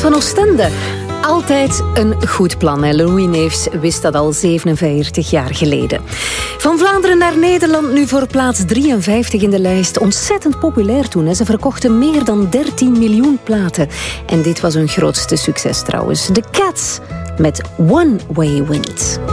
Strand van Oostende. Altijd een goed plan. En Louis Neefs wist dat al 47 jaar geleden. Van Vlaanderen naar Nederland, nu voor plaats 53 in de lijst. Ontzettend populair toen. Ze verkochten meer dan 13 miljoen platen. En dit was hun grootste succes trouwens. The Cats met One Way Wind.